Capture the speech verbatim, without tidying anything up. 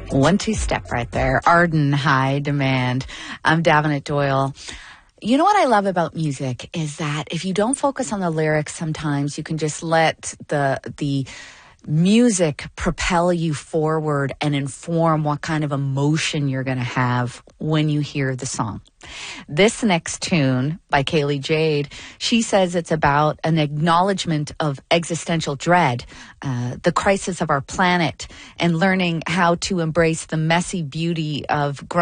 One-two step right there. Arden, High Demand. I'm Davenant Doyle. You know what I love about music is that if you don't focus on the lyrics, sometimes you can just let the the music propel you forward and inform what kind of emotion you're going to have when you hear the song. This next tune by Kaylee Jade, she says it's about an acknowledgement of existential dread, uh, the crisis of our planet, and learning how to embrace the messy beauty of growing